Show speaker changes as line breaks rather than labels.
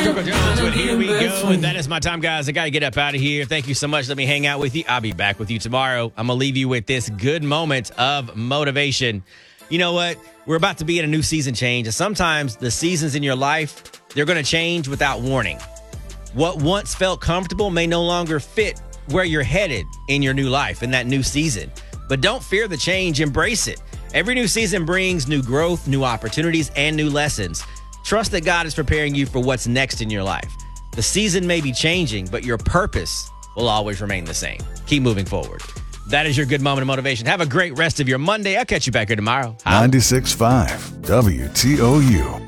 Coco Jones with Here We Go. And that is my time, guys. I got to get up out of here. Thank you so much. Let me hang out with you. I'll be back with you tomorrow. I'm going to leave you with this good moment of motivation. You know what? We're about to be in a new season change. And sometimes the seasons in your life, they're going to change without warning. What once felt comfortable may no longer fit where you're headed in your new life, in that new season. But don't fear the change. Embrace it. Every new season brings new growth, new opportunities, and new lessons. Trust that God is preparing you for what's next in your life. The season may be changing, but your purpose will always remain the same. Keep moving forward. That is your good moment of motivation. Have a great rest of your Monday. I'll catch you back here tomorrow.
96.5 WTOU.